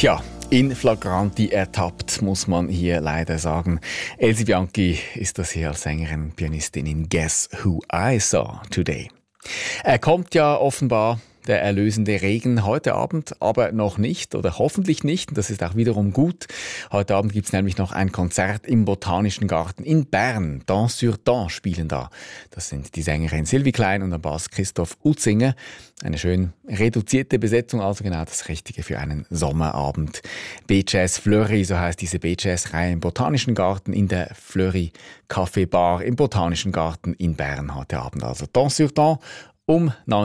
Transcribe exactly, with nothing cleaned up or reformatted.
Tja, in flagranti ertappt, muss man hier leider sagen. Elsie Bianchi ist das hier als Sängerin und Pianistin in Guess Who I Saw Today. Er kommt ja offenbar, der erlösende Regen, heute Abend aber noch nicht oder hoffentlich nicht. Und das ist auch wiederum gut. Heute Abend gibt es nämlich noch ein Konzert im Botanischen Garten in Bern. Dans sur Dans spielen da. Das sind die Sängerin Sylvie Klein und der Bass Christoph Utzinger. Eine schön reduzierte Besetzung, also genau das Richtige für einen Sommerabend. B-Jazz Fleury, so heißt diese B-Jazz-Reihe im Botanischen Garten in der Fleury Café Bar im Botanischen Garten in Bern heute Abend. Also Dans sur Dans um